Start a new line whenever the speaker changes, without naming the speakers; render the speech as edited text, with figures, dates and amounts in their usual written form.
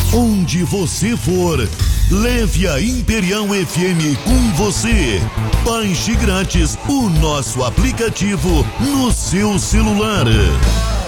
Onde você for, leve a Imperial FM com você. Baixe grátis o nosso aplicativo no seu celular.